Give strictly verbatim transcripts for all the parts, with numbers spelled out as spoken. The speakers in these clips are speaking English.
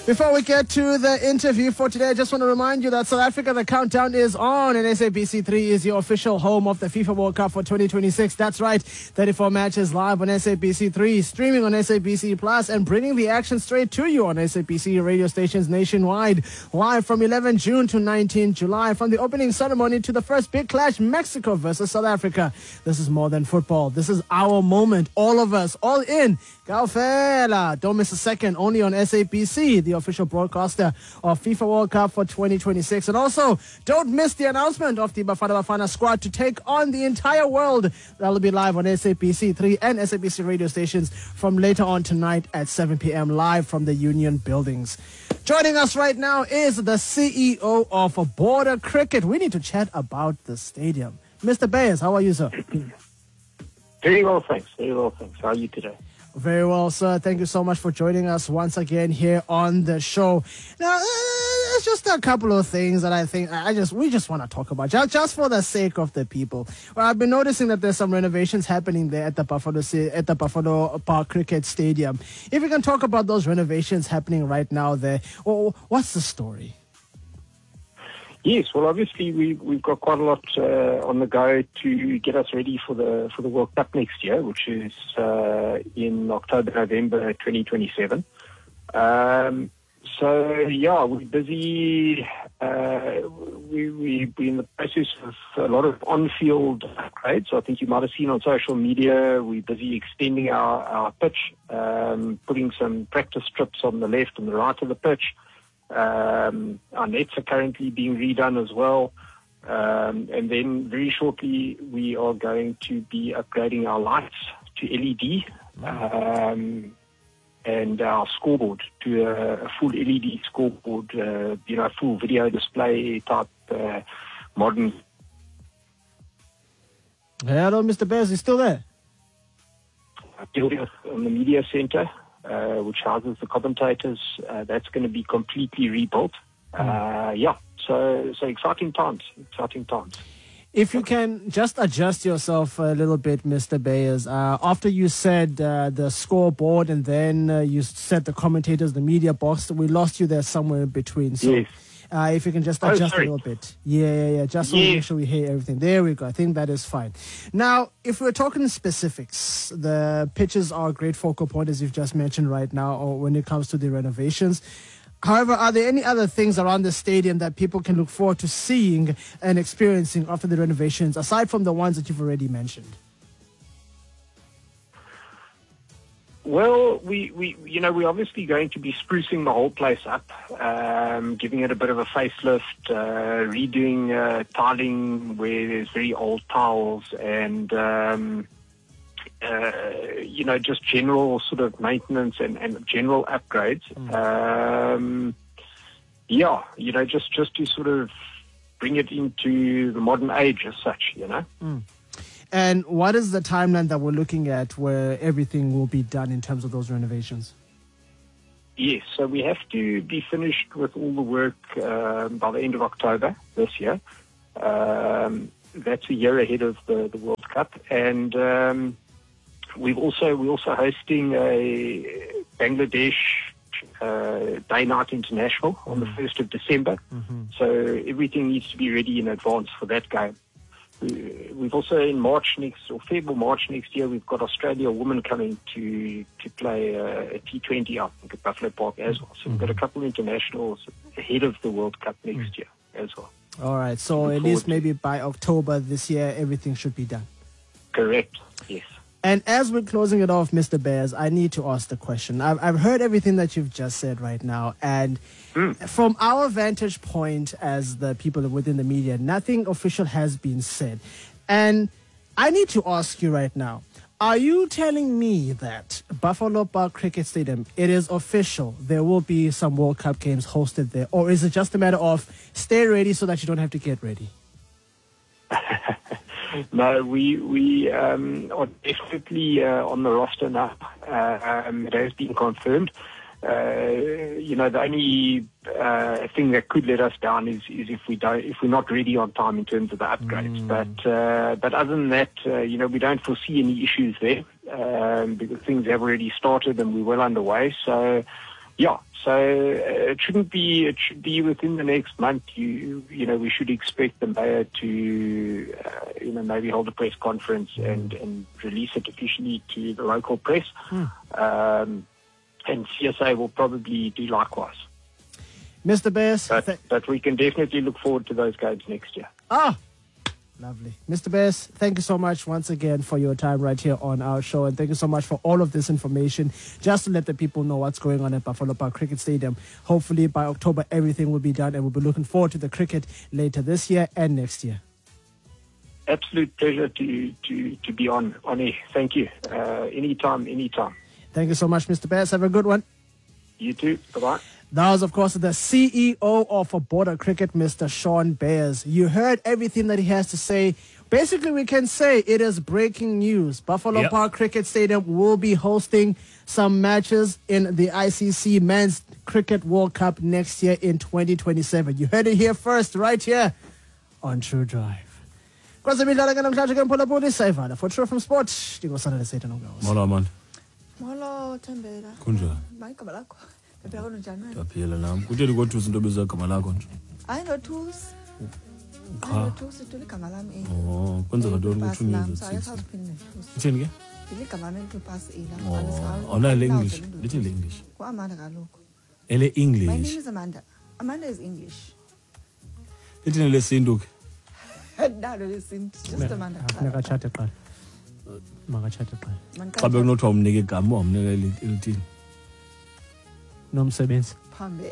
Before we get to the interview for today, I just want to remind you that South Africa, the countdown is on, and S A B C three is your official home of the FIFA World Cup for twenty twenty-six. That's right, thirty-four matches live on S A B C three, streaming on S A B C Plus, and bringing the action straight to you on S A B C radio stations nationwide. Live from eleventh June to nineteenth July, from the opening ceremony to the first big clash, Mexico versus South Africa. This is more than football. This is our moment. All of us, all in. Gaufela. Don't miss a second, only on S A B C, the official broadcaster of FIFA World Cup for twenty twenty-six. And also, don't miss the announcement of the Bafana Bafana squad to take on the entire world. That'll be live on S A B C three and S A B C radio stations from later on tonight at seven p.m. live from the Union Buildings. Joining us right now is the C E O of Border Cricket. We need to chat about the stadium. Mister Bayers, how are you, sir? Very well, thanks. Very well, thanks. How are you today? Very well, sir. Thank you so much for joining us once again here on the show. Now, uh, it's just a couple of things that I think I just we just want to talk about, just, just for the sake of the people. Well, I've been noticing that there's some renovations happening there at the Buffalo at the Buffalo Park Cricket Stadium. If you can talk about those renovations happening right now there, well, what's the story? Yes, well, obviously we we've got quite a lot uh, on the go to get us ready for the for the World Cup next year, which is uh, in October, November, twenty twenty-seven. Um, so yeah, we're busy. Uh, we we we're in the process of a lot of on-field upgrades. So I think you might have seen on social media. We're busy extending our our pitch, um, putting some practice strips on the left and the right of the pitch. Um, our nets are currently being redone as well. Um, and then very shortly we are going to be upgrading our lights to L E D um, and our scoreboard to a, a full L E D scoreboard, uh, you know, full video display type uh, modern. Hello, Mister Bayers, you still there? Building on the media center. Uh, which houses the commentators. Uh, that's going to be completely rebuilt. Uh, yeah, so so exciting times, exciting times. If you can just adjust yourself a little bit, Mister Bayers, uh, after you said uh, the scoreboard and then uh, you said the commentators, the media box, we lost you there somewhere in between. So yes. Uh, if you can just Oh, adjust sorry. a little bit. Yeah, yeah, yeah. Just so we Yeah. make sure we hear everything. There we go. I think that is fine. Now, if we're talking specifics, the pitches are a great focal point, as you've just mentioned right now, or when it comes to the renovations. However, are there any other things around the stadium that people can look forward to seeing and experiencing after the renovations, aside from the ones that you've already mentioned? Well, we, we, you know, we're obviously going to be sprucing the whole place up, um, giving it a bit of a facelift, uh, redoing uh, tiling where there's very old tiles, and um, uh, you know, just general sort of maintenance and, and general upgrades. Mm. Um, yeah, you know, just just to sort of bring it into the modern age as such, you know. Mm. And what is the timeline that we're looking at where everything will be done in terms of those renovations? Yes, so we have to be finished with all the work uh, by the end of October this year. Um, that's a year ahead of the, the World Cup. And um, we've also, we're also hosting a Bangladesh uh, Day-Night International on mm-hmm. the first of December. Mm-hmm. So everything needs to be ready in advance for that game. We've also in March next, or February, March next year, we've got Australia women coming to to play a, a T twenty, I think, at Buffalo Park as well. So we've got a couple of internationals ahead of the World Cup next year as well. All right, so at least maybe by October this year, everything should be done. Correct, yes. And as we're closing it off, Mister Bayers, I need to ask the question. I've, I've heard everything that you've just said right now. And mm. from our vantage point as the people within the media, nothing official has been said. And I need to ask you right now, are you telling me that Buffalo Park Cricket Stadium, it is official, there will be some World Cup games hosted there? Or is it just a matter of stay ready so that you don't have to get ready? No, we we um, are definitely uh, on the roster now. Uh, um, it has been confirmed. Uh, you know, the only uh, thing that could let us down is, is if we don't, if we're not ready on time in terms of the upgrades. Mm. But uh, but other than that, uh, you know, we don't foresee any issues there um, because things have already started and we're well underway. So Yeah, so uh, it shouldn't be. It should be within the next month. You you know, we should expect the mayor to uh, you know maybe hold a press conference and and release it officially to the local press. Hmm. Um, and C S A will probably do likewise. Mister Bears, But, th- but we can definitely look forward to those games next year. ah, lovely. Mister Bears, thank you so much once again for your time right here on our show, and thank you so much for all of this information, just to let the people know what's going on at Buffalo Park Cricket Stadium. Hopefully by October everything will be done, and we'll be looking forward to the cricket later this year and next year. Absolute pleasure to to to be on on air. Thank you. Uh, anytime, anytime. Thank you so much, Mister Bears. Have a good one. You too. Bye bye. That was, of course, the C E O of Border Cricket, Mister Shaun Bears. You heard everything that he has to say. Basically, we can say it is breaking news. Buffalo Yep. Park Cricket Stadium will be hosting some matches in the I C C Men's Cricket World Cup next year in twenty twenty-seven. You heard it here first, right here on True Drive. Kwazemidlalo ke namhlanje ke mphulaphuli sayivala for True from Sport. Ndingosana lesitha nongawo. Molo man. Molo Thembela. Kunjani? Mayigama lakho. Phela kona njani wena? Ndaphila nami. Kutheni kodwa into bezwa igama lakho nje? Hayi ngothusi. Cha. Ngothusi tuli igama lami eh. Oh, kwenza ntoni ukuthi Nami unews saye six? saziphinde nethusi. Utheni ke? Leli igama lami lithi pass ila. Oh, awunalo le English. Lithi le English. Ku Amanda kaloku. Ele My name English. is Amanda. Amanda is English. Lithi le sintu ke. Nalo lesinto. Just Amanda. Funeka atshate qala. Makatshate qala. Xa bekunothiwa umnike igama wamnika elithini? Nomsebenzi. Phambi.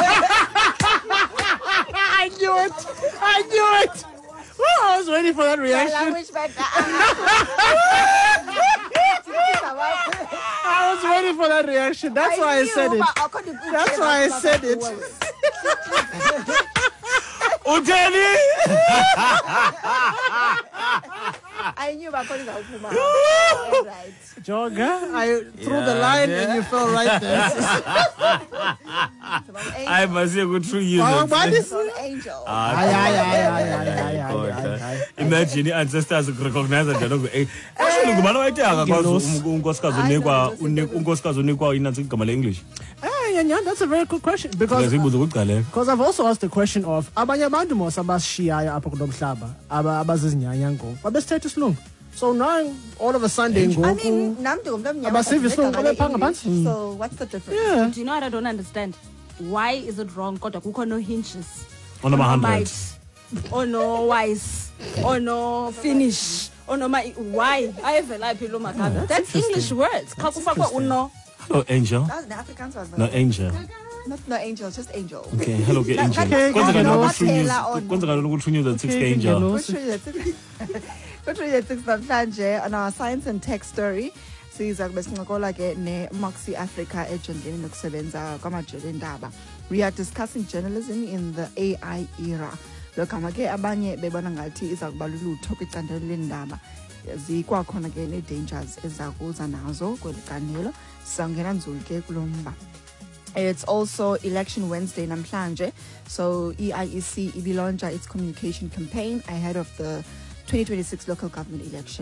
I knew it. I knew it. Oh, I was waiting for that reaction. Language better. I was waiting for that reaction. That's why I said it. That's why I said it. Utheni? I knew my colleagues would come out. Right. Joga, I threw the line and you fell right there. I must say good through you. Oh, but it's- It's an angel. Ay, ay, ay, ay, ay, ay, ay, ay, ay. Imagine ancestors recognize njalo ke. Actually ngubani wayitaka kwazi unkosikazi unikwa unkosikazi unikwa inansi igama le English. Hey, yeah, yeah, that's a very good question because Ngizibuza ukuqaleka. because I've also asked the question of abanye abantu mos abashiyayo apha kulo mhlaba aba abazizinyanya ngo babesithetha isilungu. So now all of a sudden I ngoku mean, nam ndingumntu omnyama. Abasiva kodwa isilungu igama bepha le-English, ngaphandle. So what's the difference? yeah. Do you know what I don't understand? Why is it wrong? Kodwa kukho no hinges. On number Or no one hundred. might, or no wise, or no finish, or no my. Why? I have a life below my cover. That's English words. Xa kufakwa uno. Hello Angel. That's the Afrikaans was. No Angel. Not no angel, just angel. Okay, hello ke Angel. Okay, Kwenza okay, kanti no. ukuthi news. Batela on. Kwenza kanti ukuthi news at six Okay, Angel. no. Kuthiwe six namhlanje on our science and tech story siza kube sincokola ke ne Moxie Africa ejondeni nokusebenza kwamajelo endaba. We are discussing journalism in the A I era. Lokama ke abanye bebona ngathi iza kuba lulutho kwicandelo lendaba. Zikwakhona ke ne dangers ezakuza nazo kwelicandelo. Sangena nzulu ke kulomba. It's also Election Wednesday namhlanje. So E I E C ibilonja its communication campaign ahead of the twenty twenty-six local government election.